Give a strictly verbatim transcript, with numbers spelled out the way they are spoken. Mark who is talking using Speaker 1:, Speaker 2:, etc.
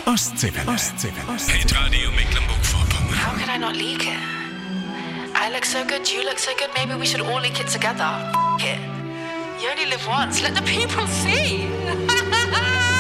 Speaker 1: Ostseewelle. Ostseewelle.
Speaker 2: Hitradio Mecklenburg-Vorpommern.
Speaker 3: How could I not leak it? I look so good, you look so good, maybe we should all leak it together. F- it. You only live once, let the people see.